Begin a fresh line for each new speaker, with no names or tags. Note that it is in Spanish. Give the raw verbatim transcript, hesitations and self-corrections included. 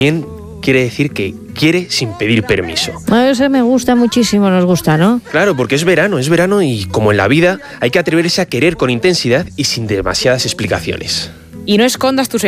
quiere decir que quiere sin pedir permiso.
Eso me gusta muchísimo, nos gusta, ¿no?
Claro, porque es verano, es verano y como en la vida hay que atreverse a querer con intensidad y sin demasiadas explicaciones.
Y no escondas tus